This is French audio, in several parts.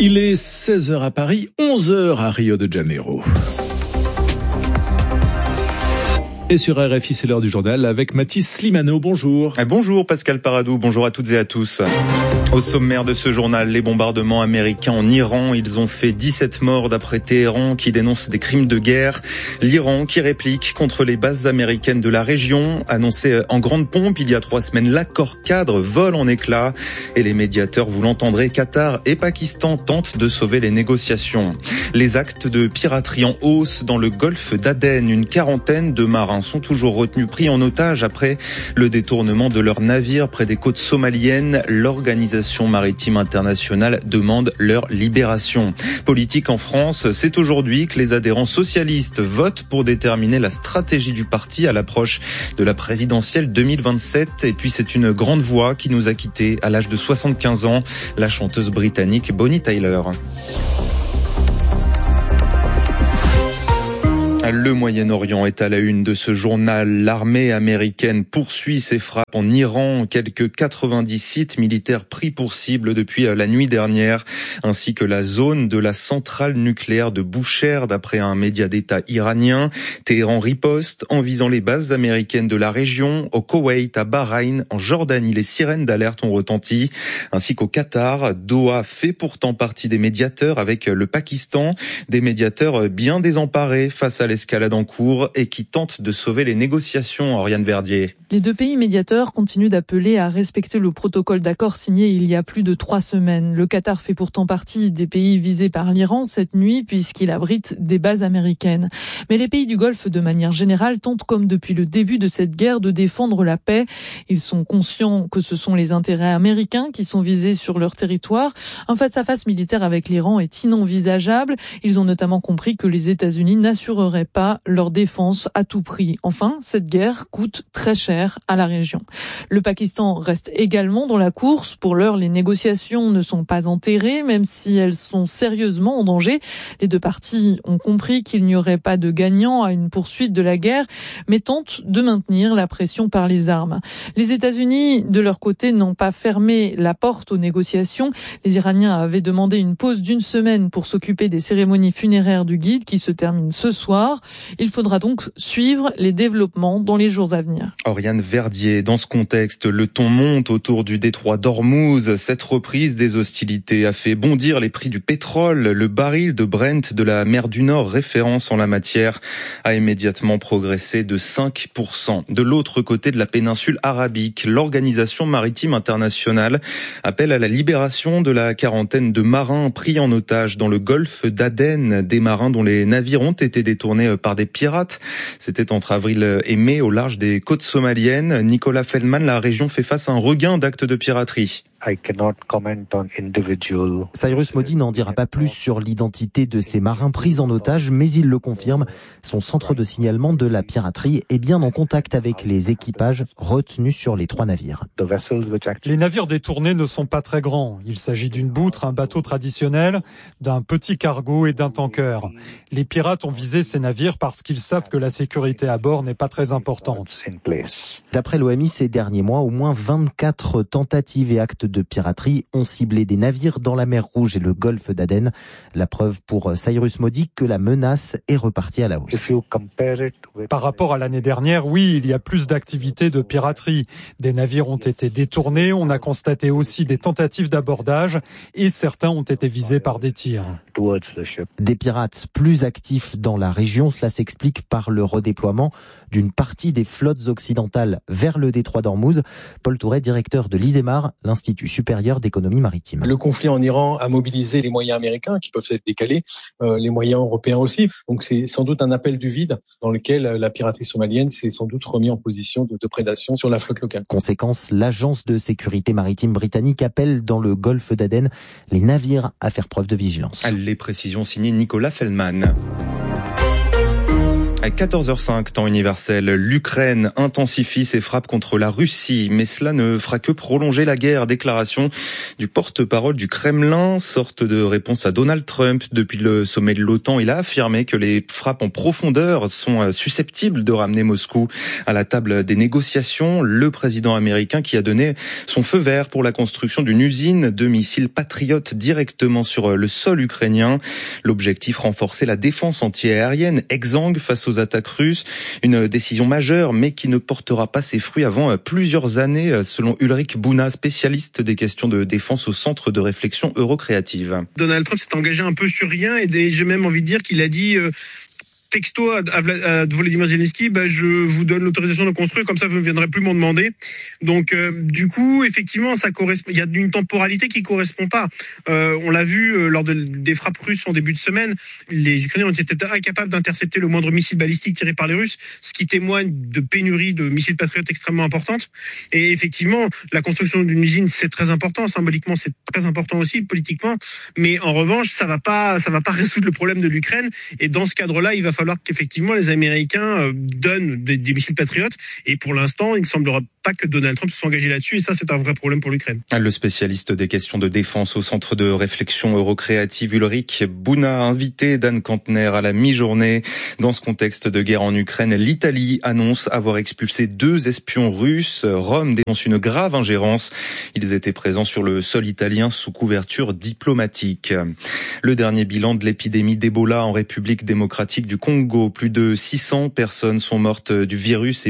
Il est 16h à Paris, 11h à Rio de Janeiro. Et sur RFI, c'est l'heure du journal avec Mathis Slimano. Bonjour. Bonjour Pascal Paradou, bonjour à toutes et à tous. Au sommaire de ce journal, les bombardements américains en Iran. Ils ont fait 17 morts d'après Téhéran qui dénonce des crimes de guerre. L'Iran qui réplique contre les bases américaines de la région. Annoncé en grande pompe il y a 3 semaines, l'accord cadre vole en éclats. Et les médiateurs, vous l'entendrez, Qatar et Pakistan tentent de sauver les négociations. Les actes de piraterie en hausse dans le golfe d'Aden. Une quarantaine de marins sont toujours retenus pris en otage après le détournement de leurs navires près des côtes somaliennes. L'Organisation maritime internationale demande leur libération. Politique en France, c'est aujourd'hui que les adhérents socialistes votent pour déterminer la stratégie du parti à l'approche de la présidentielle 2027. Et puis c'est une grande voix qui nous a quittés à l'âge de 75 ans, la chanteuse britannique Bonnie Tyler. Le Moyen-Orient est à la une de ce journal. L'armée américaine poursuit ses frappes en Iran. Quelques 90 sites militaires pris pour cible depuis la nuit dernière, ainsi que la zone de la centrale nucléaire de Bushehr, d'après un média d'État iranien. Téhéran riposte en visant les bases américaines de la région. Au Koweït, à Bahreïn, en Jordanie, les sirènes d'alerte ont retenti, ainsi qu'au Qatar. Doha fait pourtant partie des médiateurs avec le Pakistan, des médiateurs bien désemparés face à l'escalade en cours et qui tente de sauver les négociations. Oriane Verdier. Les deux pays médiateurs continuent d'appeler à respecter le protocole d'accord signé il y a plus de 3 semaines. Le Qatar fait pourtant partie des pays visés par l'Iran cette nuit puisqu'il abrite des bases américaines. Mais les pays du Golfe, de manière générale, tentent comme depuis le début de cette guerre de défendre la paix. Ils sont conscients que ce sont les intérêts américains qui sont visés sur leur territoire. Un face-à-face militaire avec l'Iran est inenvisageable. Ils ont notamment compris que les États-Unis n'assureraient pas leur défense à tout prix. Enfin, cette guerre coûte très cher à la région. Le Pakistan reste également dans la course. Pour l'heure, les négociations ne sont pas enterrées, même si elles sont sérieusement en danger. Les deux parties ont compris qu'il n'y aurait pas de gagnant à une poursuite de la guerre, mais tentent de maintenir la pression par les armes. Les États-Unis, de leur côté, n'ont pas fermé la porte aux négociations. Les Iraniens avaient demandé une pause d'1 semaine pour s'occuper des cérémonies funéraires du guide qui se terminent ce soir. Il faudra donc suivre les développements dans les jours à venir. Oriane Verdier, dans ce contexte, le ton monte autour du détroit d'Ormuz. Cette reprise des hostilités a fait bondir les prix du pétrole. Le baril de Brent de la mer du Nord, référence en la matière, a immédiatement progressé de 5%. De l'autre côté de la péninsule arabique, l'Organisation maritime internationale appelle à la libération de la quarantaine de marins pris en otage dans le golfe d'Aden. Des marins dont les navires ont été détournés par des pirates. C'était entre avril et mai au large des côtes somaliennes. Nicolas Feldman, la région fait face à un regain d'actes de piraterie. Cyrus Modi n'en dira pas plus sur l'identité de ces marins pris en otage, mais il le confirme. Son centre de signalement de la piraterie est bien en contact avec les équipages retenus sur les 3 navires. Les navires détournés ne sont pas très grands. Il s'agit d'une boutre, un bateau traditionnel, d'un petit cargo et d'un tanker. Les pirates ont visé ces navires parce qu'ils savent que la sécurité à bord n'est pas très importante. D'après l'OMI, ces derniers mois, au moins 24 tentatives et actes de piraterie ont ciblé des navires dans la mer Rouge et le golfe d'Aden. La preuve pour Cyrus Modi que la menace est repartie à la hausse. Par rapport à l'année dernière, oui, il y a plus d'activités de piraterie. Des navires ont été détournés, on a constaté aussi des tentatives d'abordage et certains ont été visés par des tirs. Des pirates plus actifs dans la région, cela s'explique par le redéploiement d'une partie des flottes occidentales vers le détroit d'Ormuz. Paul Touret, directeur de l'ISEMAR, l'Institut supérieur d'économie maritime. Le conflit en Iran a mobilisé les moyens américains qui peuvent être décalés, les moyens européens aussi. Donc c'est sans doute un appel du vide dans lequel la piraterie somalienne s'est sans doute remis en position de prédation sur la flotte locale. Conséquence, l'agence de sécurité maritime britannique appelle dans le golfe d'Aden les navires à faire preuve de vigilance. Les précisions signées Nicolas Feldman. À 14h05, temps universel, l'Ukraine intensifie ses frappes contre la Russie, mais cela ne fera que prolonger la guerre. Déclaration du porte-parole du Kremlin, sorte de réponse à Donald Trump. Depuis le sommet de l'OTAN, il a affirmé que les frappes en profondeur sont susceptibles de ramener Moscou à la table des négociations. Le président américain qui a donné son feu vert pour la construction d'une usine de missiles Patriot directement sur le sol ukrainien. L'objectif, renforcer la défense anti-aérienne exsangue face aux attaques russes. Une décision majeure, mais qui ne portera pas ses fruits avant plusieurs années, selon Ulrich Buna, spécialiste des questions de défense au Centre de réflexion eurocréative. Donald Trump s'est engagé un peu sur rien et j'ai même envie de dire qu'il a dit texto à Volodymyr Zelensky, je vous donne l'autorisation de construire, comme ça vous ne viendrez plus m'en demander. Donc du coup, effectivement, ça correspond. Il y a une temporalité qui correspond pas. On l'a vu lors des frappes russes en début de semaine, les Ukrainiens ont été incapables d'intercepter le moindre missile balistique tiré par les Russes, ce qui témoigne de pénurie de missiles Patriot extrêmement importante. Et effectivement, la construction d'une usine, c'est très important. Symboliquement, c'est très important aussi, politiquement. Mais en revanche, ça va pas résoudre le problème de l'Ukraine. Et dans ce cadre-là, il va falloir qu'effectivement les Américains donnent des missiles patriotes. Et pour l'instant, il ne semblera pas que Donald Trump soit engagé là-dessus. Et ça, c'est un vrai problème pour l'Ukraine. Le spécialiste des questions de défense au Centre de réflexion eurocréative, Ulrich Buna, invité d'Anne Kantner à la mi-journée. Dans ce contexte de guerre en Ukraine, l'Italie annonce avoir expulsé 2 espions russes. Rome dénonce une grave ingérence. Ils étaient présents sur le sol italien sous couverture diplomatique. Le dernier bilan de l'épidémie d'Ebola en République démocratique du Congo. Plus de 600 personnes sont mortes du virus et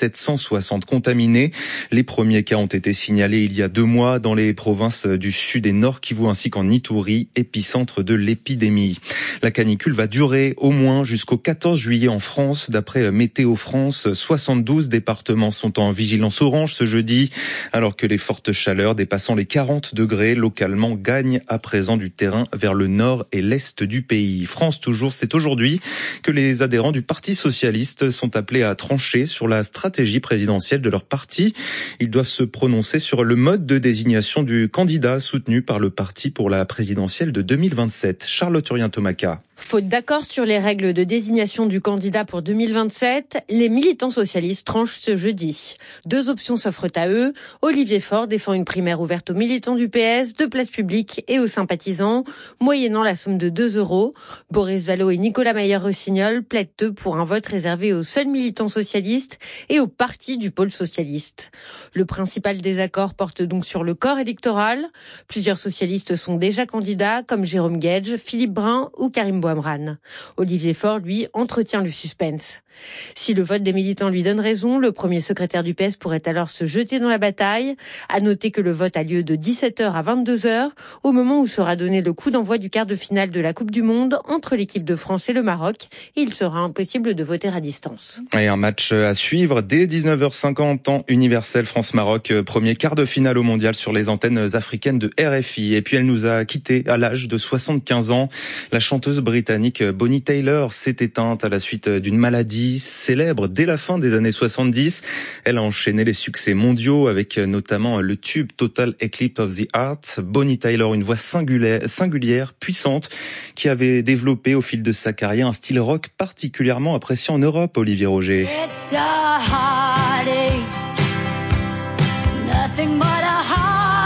1760 contaminées. Les premiers cas ont été signalés il y a 2 mois dans les provinces du Sud et Nord Kivu ainsi qu'en Ituri, épicentre de l'épidémie. La canicule va durer au moins jusqu'au 14 juillet en France. D'après Météo France, 72 départements sont en vigilance orange ce jeudi, alors que les fortes chaleurs dépassant les 40 degrés localement gagnent à présent du terrain vers le nord et l'est du pays. France toujours, c'est aujourd'hui que les adhérents du Parti socialiste sont appelés à trancher sur la stratégie présidentielle de leur parti. Ils doivent se prononcer sur le mode de désignation du candidat soutenu par le parti pour la présidentielle de 2027. Charlotte Urien-Tomaka. Faute d'accord sur les règles de désignation du candidat pour 2027, les militants socialistes tranchent ce jeudi. 2 options s'offrent à eux. Olivier Faure défend une primaire ouverte aux militants du PS, de place publique et aux sympathisants, moyennant la somme de 2 €. Boris Vallaud et Nicolas Mayer-Rossignol plaident eux pour un vote réservé aux seuls militants socialistes et au parti du pôle socialiste. Le principal désaccord porte donc sur le corps électoral. Plusieurs socialistes sont déjà candidats, comme Jérôme Guedj, Philippe Brun ou Karim Bouamran. Olivier Faure, lui, entretient le suspense. Si le vote des militants lui donne raison, le premier secrétaire du PS pourrait alors se jeter dans la bataille. À noter que le vote a lieu de 17h à 22h, au moment où sera donné le coup d'envoi du quart de finale de la Coupe du Monde entre l'équipe de France et le Maroc. Et il sera impossible de voter à distance. Et un match à suivre dès 19h50, temps universel France-Maroc. Premier quart de finale au mondial sur les antennes africaines de RFI. Et puis elle nous a quittés à l'âge de 75 ans. La chanteuse britannique Bonnie Tyler s'est éteinte à la suite d'une maladie célèbre dès la fin des années 70. Elle a enchaîné les succès mondiaux avec notamment le tube Total Eclipse of the Heart. Bonnie Tyler, une voix singulière, puissante, qui avait développé au fil de sa carrière un style rock particulièrement apprécié en Europe, Olivier Roger. It's a heartache, nothing but a heartache.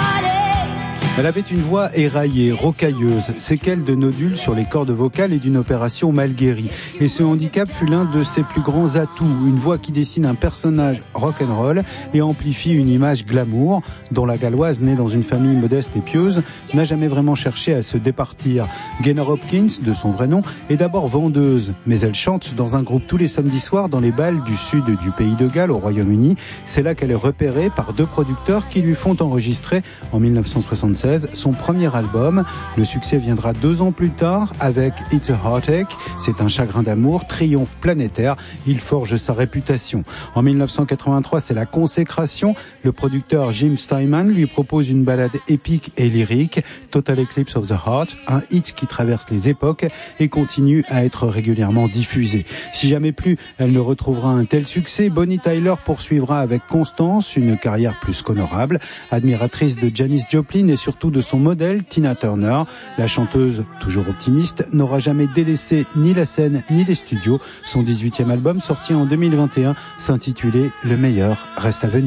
Elle avait une voix éraillée, rocailleuse, séquelles de nodules sur les cordes vocales et d'une opération mal guérie. Et ce handicap fut l'un de ses plus grands atouts, une voix qui dessine un personnage rock'n'roll et amplifie une image glamour, dont la Galloise, née dans une famille modeste et pieuse, n'a jamais vraiment cherché à se départir. Gaynor Hopkins, de son vrai nom, est d'abord vendeuse, mais elle chante dans un groupe tous les samedis soirs dans les bals du sud du pays de Galles, au Royaume-Uni. C'est là qu'elle est repérée par 2 producteurs qui lui font enregistrer, en 1976, son premier album. Le succès viendra 2 ans plus tard avec It's a Heartache. C'est un chagrin d'amour, triomphe planétaire. Il forge sa réputation. En 1983, c'est la consécration. Le producteur Jim Steinman lui propose une ballade épique et lyrique, Total Eclipse of the Heart, un hit qui traverse les époques et continue à être régulièrement diffusé. Si jamais plus elle ne retrouvera un tel succès, Bonnie Tyler poursuivra avec constance une carrière plus qu'honorable. Admiratrice de Janis Joplin et sur surtout de son modèle, Tina Turner. La chanteuse, toujours optimiste, n'aura jamais délaissé ni la scène ni les studios. Son 18e album, sorti en 2021, s'intitulait « Le meilleur reste à venir ».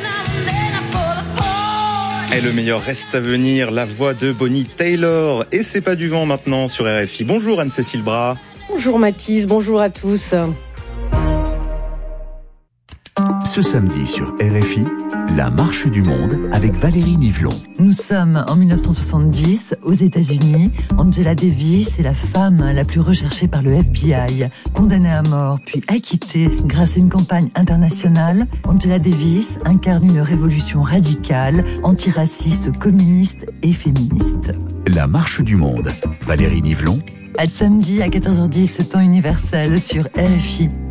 Et le meilleur reste à venir, la voix de Bonnie Taylor. Et c'est pas du vent maintenant sur RFI. Bonjour Anne-Cécile Bras. Bonjour Mathis, bonjour à tous. Ce samedi sur RFI, la marche du monde avec Valérie Nivelon. Nous sommes en 1970 aux États-Unis. Angela Davis est la femme la plus recherchée par le FBI. Condamnée à mort puis acquittée grâce à une campagne internationale, Angela Davis incarne une révolution radicale, antiraciste, communiste et féministe. La marche du monde. Valérie Nivelon. À samedi à 14h10, temps universel sur RFI.